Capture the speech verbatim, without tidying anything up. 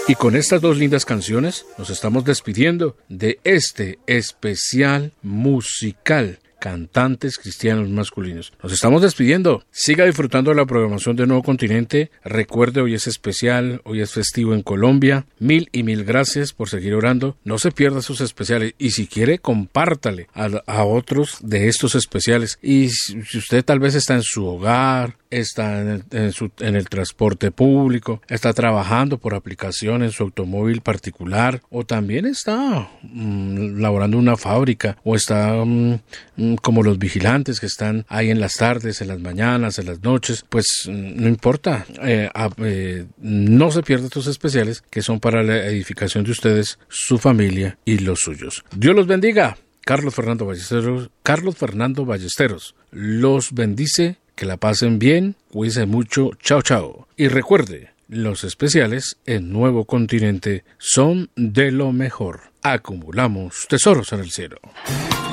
Y con estas dos lindas canciones nos estamos despidiendo de este especial musical Cantantes Cristianos Masculinos. Nos estamos despidiendo. Siga disfrutando de la programación de Nuevo Continente. Recuerde, hoy es especial, hoy es festivo en Colombia. Mil y mil gracias por seguir orando. No se pierda sus especiales y si quiere, compártale a, a otros de estos especiales. Y si, si usted tal vez está en su hogar, está en el, en, su, en el transporte público, está trabajando por aplicación en su automóvil particular, o también está mmm, laborando en una fábrica, o está mmm, como los vigilantes que están ahí en las tardes, en las mañanas, en las noches, pues mmm, no importa, eh, eh, no se pierda estos especiales que son para la edificación de ustedes, su familia y los suyos. Dios los bendiga. Carlos Fernando Ballesteros, Carlos Fernando Ballesteros los bendice. Que la pasen bien, cuídense mucho, chao chao. Y recuerde, los especiales en Nuevo Continente son de lo mejor. Acumulamos tesoros en el cielo.